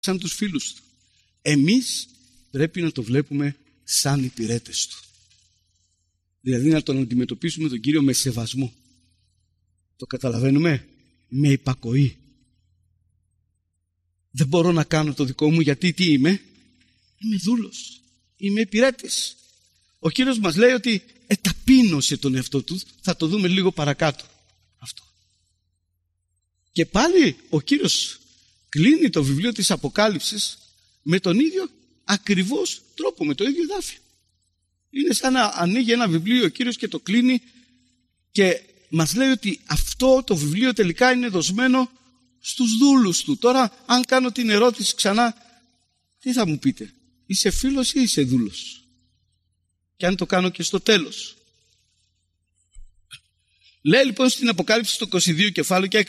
σαν τους φίλους του. Εμείς πρέπει να το βλέπουμε σαν υπηρέτες του. Δηλαδή να τον αντιμετωπίσουμε τον Κύριο με σεβασμό. Το καταλαβαίνουμε? Με υπακοή. Δεν μπορώ να κάνω το δικό μου γιατί τι είμαι? Είμαι δούλος. Είμαι υπηρέτης. Ο Κύριος μας λέει ότι εταπείνωσε τον εαυτό του. Θα το δούμε λίγο παρακάτω αυτό. Και πάλι ο Κύριος κλείνει το βιβλίο της Αποκάλυψης με τον ίδιο ακριβώς τρόπο, με το ίδιο εδάφιο. Είναι σαν να ανοίγει ένα βιβλίο ο Κύριος και το κλείνει και μας λέει ότι αυτό το βιβλίο τελικά είναι δοσμένο στους δούλους του. Τώρα αν κάνω την ερώτηση ξανά, τι θα μου πείτε? Είσαι φίλος ή είσαι δούλος? Και αν το κάνω και στο τέλος. Λέει λοιπόν στην Αποκάλυψη το 22 κεφάλαιο και 6.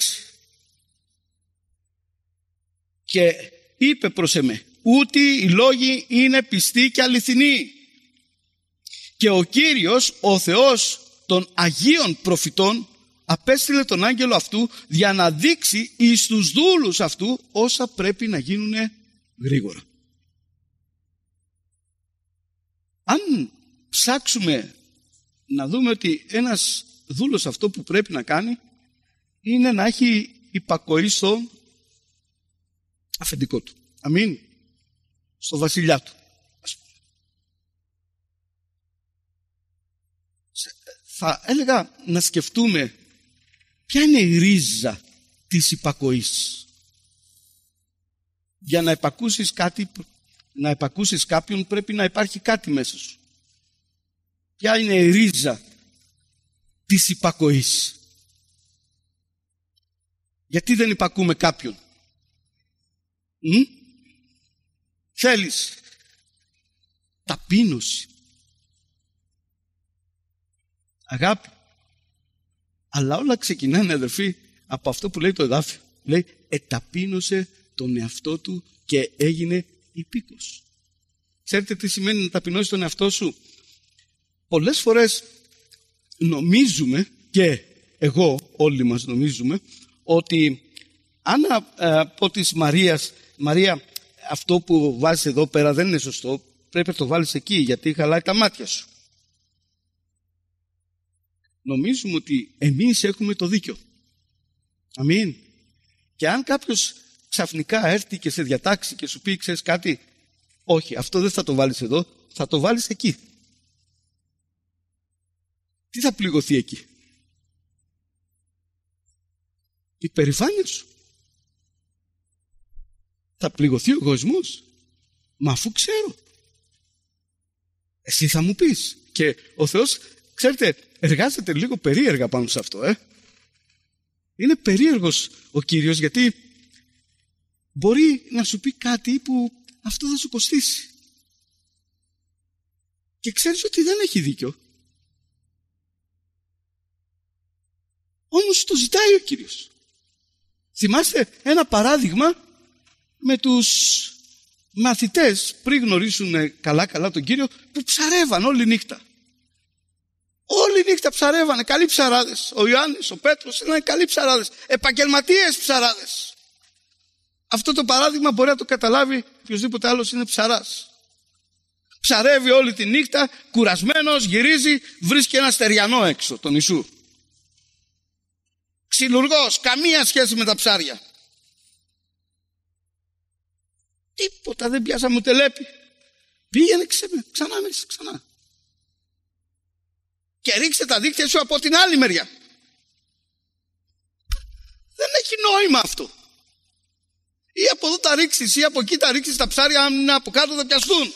Και είπε προς εμέ, ούτι οι λόγοι είναι πιστοί και αληθινοί. Και ο Κύριος, ο Θεός των Αγίων Προφητών, απέστειλε τον άγγελο αυτού για να δείξει εις τους δούλους αυτού όσα πρέπει να γίνουν γρήγορα. Αν ψάξουμε να δούμε ότι ένας δούλος αυτό που πρέπει να κάνει είναι να έχει υπακοή στο αφεντικό του. Αμήν. Στο βασιλιά του. Θα έλεγα να σκεφτούμε ποια είναι η ρίζα της υπακοής. Για να υπακούσεις κάτι, να υπακούσεις κάποιον πρέπει να υπάρχει κάτι μέσα σου. Ποια είναι η ρίζα της υπακοής? Γιατί δεν υπακούμε κάποιον? Θέλεις ταπείνωση, αγάπη. Αλλά όλα ξεκινάνε, αδερφοί, από αυτό που λέει το εδάφιο. Λέει εταπείνωσε τον εαυτό του και έγινε υπήκος. Ξέρετε τι σημαίνει να ταπεινώσεις τον εαυτό σου? Πολλές φορές νομίζουμε, και εγώ όλοι μας νομίζουμε, ότι αν από της Μαρίας, Μαρία, αυτό που βάζεις εδώ πέρα δεν είναι σωστό, πρέπει να το βάλεις εκεί γιατί χαλάει τα μάτια σου. Νομίζουμε ότι εμείς έχουμε το δίκιο. Αμήν. Και αν κάποιος ξαφνικά έρθει και σε διατάξει και σου πει, ξέρεις κάτι, όχι, αυτό δεν θα το βάλεις εδώ, θα το βάλεις εκεί. Τι θα πληγωθεί εκεί? Η περηφάνεια σου. Θα πληγωθεί ο εγωισμός. Μα αφού ξέρω. Εσύ θα μου πεις. Και ο Θεός, ξέρετε, εργάζεται λίγο περίεργα πάνω σε αυτό. Είναι περίεργος ο Κύριος γιατί μπορεί να σου πει κάτι που αυτό θα σου κοστίσει. Και ξέρεις ότι δεν έχει δίκιο. Όμως το ζητάει ο Κύριος. Θυμάστε ένα παράδειγμα με τους μαθητές πριν γνωρίσουν καλά τον Κύριο, που ψαρεύαν όλη νύχτα. Όλη νύχτα ψαρεύανε, καλοί ψαράδες. Ο Ιωάννης, ο Πέτρος ήταν καλοί ψαράδες, επαγγελματίες ψαράδες. Αυτό το παράδειγμα μπορεί να το καταλάβει οποιοσδήποτε άλλος είναι ψαράς. Ψαρεύει όλη τη νύχτα, κουρασμένος, γυρίζει, βρίσκει ένα στεριανό έξω, τον Ιησού. Ξυλουργός, καμία σχέση με τα ψάρια. Τίποτα, δεν πιάσαμε ούτε λέπη. Πήγαινε ξανά μέσα, ξανά. Και ρίξε τα δίχτυα σου από την άλλη μεριά. Δεν έχει νόημα αυτό. Ή από εδώ τα ρίξεις ή από εκεί τα ρίξεις, τα ψάρια αν είναι από κάτω θα πιαστούν.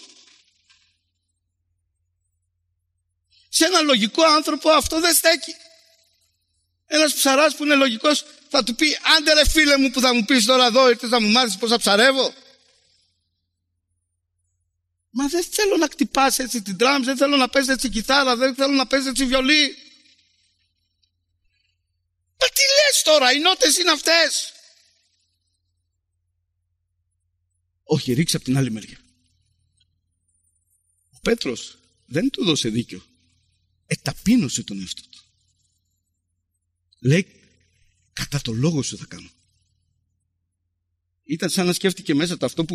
Σε ένα λογικό άνθρωπο αυτό δεν στέκει. Ένας ψαράς που είναι λογικός θα του πει, άντε ρε φίλε μου που θα μου πεις τώρα εδώ ήρθες να μου μάθεις πώς θα ψαρεύω? Μα δεν θέλω να χτυπάς έτσι την drums, δεν θέλω να παίζεις έτσι κιθάρα, δεν θέλω να παίζεις έτσι βιολί. Μα τι λες τώρα, οι νότες είναι αυτές? Όχι, ρίξε από την άλλη μεριά. Ο Πέτρος δεν του δώσε δίκιο. Εταπείνωσε τον εαυτό του. Λέει, κατά το λόγο σου θα κάνω. Ήταν σαν να σκέφτηκε μέσα του αυτό που